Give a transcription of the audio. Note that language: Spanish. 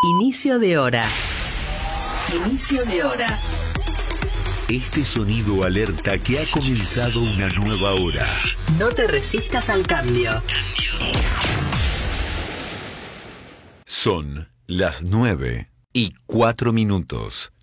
Inicio de hora. Inicio de hora. Este sonido alerta que ha comenzado una nueva hora. No te resistas al cambio. Son las 9:04.